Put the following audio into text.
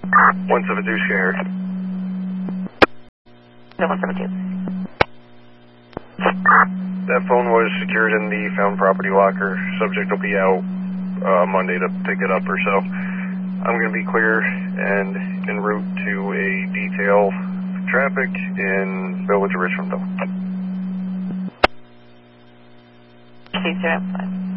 172 Scared. 172. That phone was secured in the found property locker. Subject will be out Monday to pick it up or so. I'm going to be clear and en route to a detail traffic in Village of Richmondville. Please, sir.